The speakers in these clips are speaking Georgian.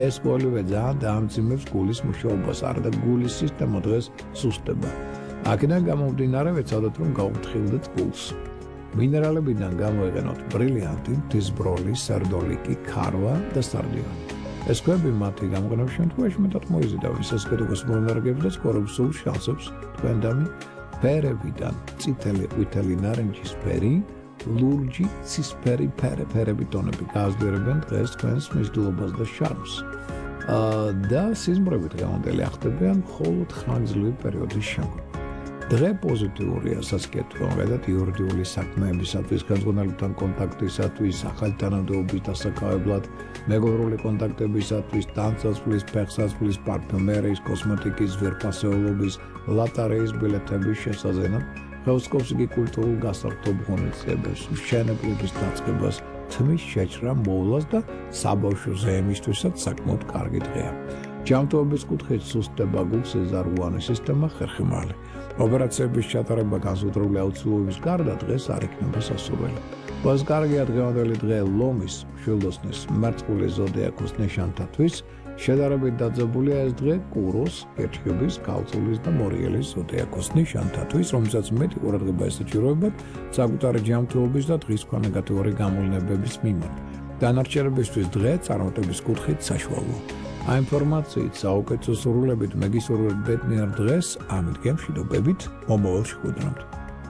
ეს ყოველივე ძალიან დაამძიმებს გულის მუშაობას, არა და გულის სისტემა დღეს სუსტდება. აქედან გამომდინარე ვეცადოთ რომ გავუფრთხილდეთ გულს. მინერალებიდან გამოიყენოთ ბრილიანტი, დისბროლი, სერდოლიკი, ქარვა და სარდიონი. ეს ქვები მათი გამოყენების შემთხვევაში მეტად მოიზიდავენ სასქედოს მონარგებს და ცხოვრების სულ შანსებს თქვენდამი ფერებიდან წითელი, ყვითელი, ნარინჯისფერი, ლურჯი, ცისფერი ფერები ტონები გააზრებენ დღეს თქვენს მიზიდულობას და შარმს. და სიზმრებით გამომდელი ახდებიან მხოლოდ ხანგრძლივი პერიოდის შემდგომ. დღე პოზიტიურია სასკეთვად იურიდიული საქმეებისათვის, ხელმძღვანელებთან კონტაქტისათვის, ახალი თანამდებობის დასაკავებლად, მეგობრული კონტაქტებისათვის, ტანსაცმლის, ფეხსაცმლის, პარფიუმერიის, კოსმეტიკის, ძვირფასეულობის, ლატარეის ბილეთების შესაძენად, ხელსკობს იგი კულტურულ გასართობ ღონისძიებებს, მშენებლობის დაწყებას, თმის შეჭრა მოვლას და საბავშვო ზეიმისთვისაც საკმაოდ კარგი დღეა. ჯანმრთელობის კუთხით სუსტდება გულს ეზარღვანი სისტემა ხერხემალი. ოპერაციების ჩატარება განსაკუთრებული აუცილებლობის გარდა დღეს არ იქნება სასურველი. მას კარგია დღევანდელი დღე ლომის, მშვილდოსნის, მერწყული ზოდიაქოს ნიშანთათვის, შედარებით დაძაბულია ეს დღე კუროს, კერჩხიბის, ქალწულის და მორიელის ზოდიაქოს ნიშანთათვის, რომელსაც მეტი ყურადღება ესაჭიროებათ საკუთარი ჯანმრთელობის და დღისქვა ნეგატიური გამოვლინებების მიმართ. დანარჩენებისთვის დღე წარმატების კუთხით საშუალოა. Ამ ინფორმაციით საუკეთესო სურვილებით მეგისურვებთ ბედნიერ დღეს, ამით გემშვიდობებით, მომავალ შვიდამდე.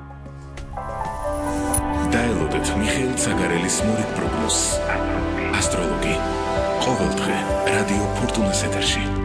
დაელოდეთ მიხეილ ცაგარელის მორიგ პროგნოზს. ასტროლოგი. ყოველდღე რადიო ფორტუნას ეთერში.